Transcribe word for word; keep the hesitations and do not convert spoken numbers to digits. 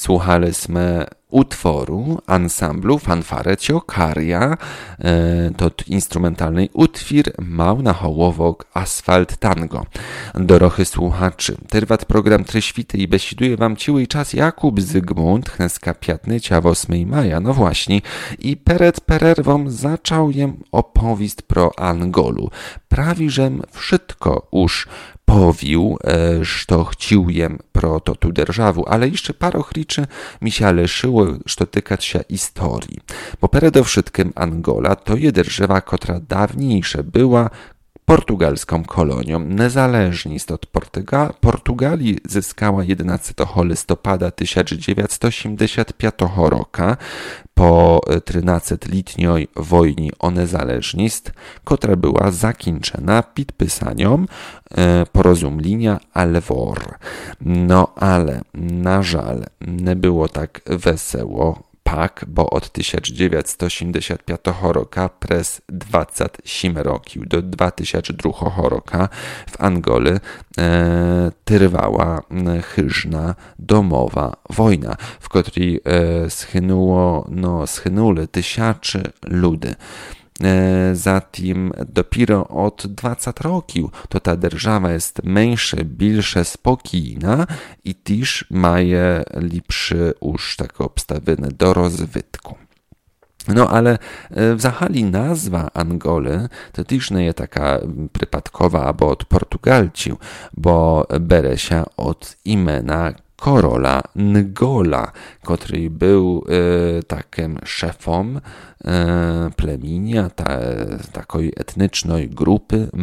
Słuchaliśmy utworu ansamblu Fanfare Ciokaria, to instrumentalny utwór mał na hołowok Asfalt Tango. Dorochy słuchaczy, trwat program Tryświty i besiduje wam ciły czas Jakub Zygmunt, chneska piatnycia ósmego maja, no właśnie, i pered pererwą zaczął jem opowieść pro Angolu. Prawi, żem wszystko już powił, što chciłem pro to tu державу, ale jeszcze paro chliczy mi się leszyło, što tykać się historii. Bo peredo wszystkim Angola to je держава, która dawniejsze była portugalską kolonią. Niezależnie od Portuga- Portugalii zyskała jedenastego listopada tysiąc dziewięćset osiemdziesiątego piątego roku po trzynastoletniej wojnie o niezależność, która była zakończona podpisaniem e, porozumienia Alvor. No ale na żal nie było tak wesoło, pak, bo od tysiąc dziewięćset osiemdziesiątego piątego roku przez dwadzieścia osiem roków do dwa tysiące drugiego roku w Angoli e, trwała chyżna domowa wojna, w której e, schynęło, no, schynuli tysiące ludzi. Zatim dopiero od dwudziestu roków to ta держава jest mniejsza, bilsza, spokojna i też maje lepsze już takie obstawienie do rozwitku. No ale w zachali nazwa Angoli to też nie jest taka przypadkowa albo od Portugalców, bo bere się od imienia korola Ngola, który był e, takim szefem e, plemienia, ta, takiej etnicznej grupy